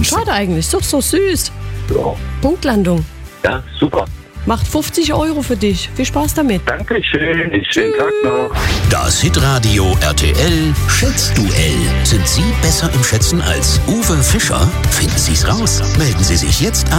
Schade eigentlich, ist doch so süß. Ja. Punktlandung. Ja, super. Macht 50 € für dich. Viel Spaß damit. Dankeschön. Schönen Tag noch. Das Hitradio RTL Schätzduell. Sind Sie besser im Schätzen als Uwe Fischer? Finden Sie es raus. Melden Sie sich jetzt an.